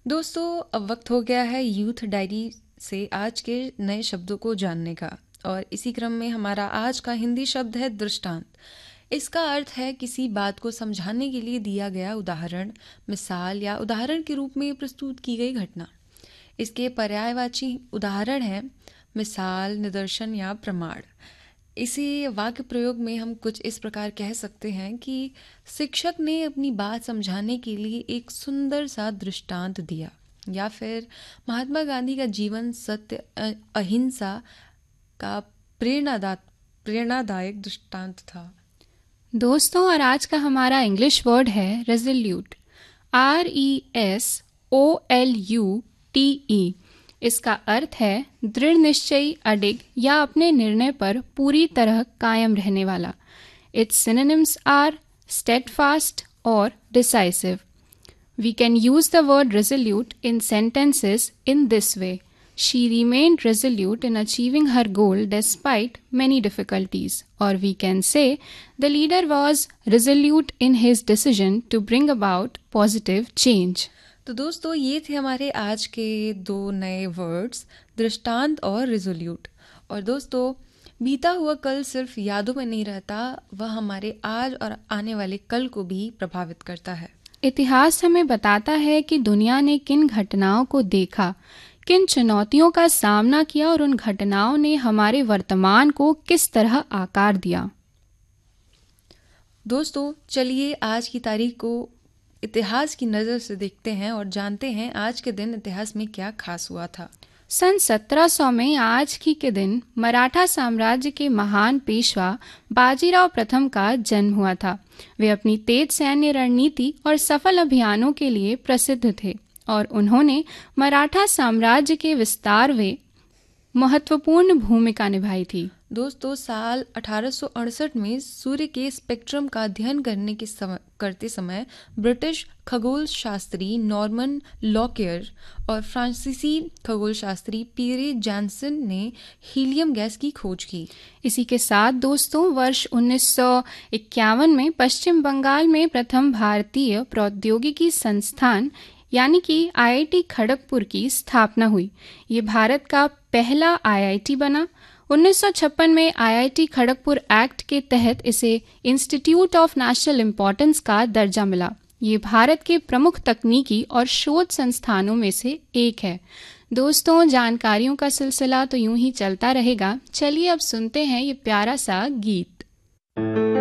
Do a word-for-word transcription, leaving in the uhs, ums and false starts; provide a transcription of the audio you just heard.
दोस्तों, अब वक्त हो गया है यूथ डायरी से आज के नए शब्दों को जानने का। और इसी क्रम में हमारा आज का हिंदी शब्द है दृष्टांत। इसका अर्थ है किसी बात को समझाने के लिए दिया गया उदाहरण, मिसाल या उदाहरण के रूप में प्रस्तुत की गई घटना। इसके पर्यायवाची उदाहरण हैं मिसाल, निदर्शन या प्रमाण। इसी वाक्य प्रयोग में हम कुछ इस प्रकार कह सकते हैं कि शिक्षक ने अपनी बात समझाने के लिए एक सुंदर सा दृष्टांत दिया, या फिर महात्मा गांधी का जीवन सत्य, अ- अहिंसा का प्रेरणादा प्रेरणादायक दृष्टांत था। दोस्तों, और आज का हमारा इंग्लिश वर्ड है resolute. R E S O L U T E. इसका अर्थ है दृढ़ निश्चयी, अडिग या अपने निर्णय पर पूरी तरह कायम रहने वाला। इट्स सिनोनिम्स आर steadfast और decisive. We can use the word resolute in sentences in this way. She remained resolute in achieving her goal despite many difficulties. Or we can say the leader was resolute in his decision to bring about positive change. तो दोस्तों, ये थे हमारे आज के दो नए words, दृष्टांत और रिजोल्यूट। और दोस्तों, बीता हुआ कल सिर्फ यादों में नहीं रहता, वह हमारे आज और आने वाले कल को भी प्रभावित करता है। इतिहास हमें बताता है कि दुनिया ने किन घटनाओं को देखा, किन चुनौतियों का सामना किया और उन घटनाओं ने हमारे वर्तमान को किस तरह आकार दिया। दोस्तों, चलिए आज की तारीख को इतिहास की नज़र से देखते हैं और जानते हैं आज के दिन इतिहास में क्या खास हुआ था। सन सत्रह सौ में आज ही के दिन मराठा साम्राज्य के महान पेशवा बाजीराव प्रथम का जन्म हुआ था। वे अपनी तेज सैन्य रणनीति और सफल अभियानों के लिए प्रसिद्ध थे और उन्होंने मराठा साम्राज्य के विस्तार में महत्वपूर्ण भूमिका निभाई थी। दोस्तों, साल अठारह सौ अड़सठ में सूर्य के स्पेक्ट्रम का अध्ययन करने के समय करते समय ब्रिटिश खगोल शास्त्री नॉर्मन लॉकियर और फ्रांसीसी खगोल शास्त्री पियरे जैनसन ने हीलियम गैस की खोज की। इसी के साथ दोस्तों, वर्ष उन्नीस सौ इक्यावन में पश्चिम बंगाल में प्रथम भारतीय प्रौद्योगिकी संस्थान यानी कि आई आई टी खड़गपुर की स्थापना हुई। ये भारत का पहला आई आई टी बना। उन्नीस सौ छप्पन में आई आई टी खड़गपुर एक्ट के तहत इसे इंस्टीट्यूट ऑफ नेशनल इम्पोर्टेंस का दर्जा मिला। ये भारत के प्रमुख तकनीकी और शोध संस्थानों में से एक है। दोस्तों, जानकारियों का सिलसिला तो यूं ही चलता रहेगा। चलिए अब सुनते हैं ये प्यारा सा गीत।